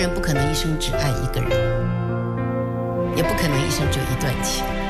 人不可能一生只爱一个人，也不可能一生只有一段情。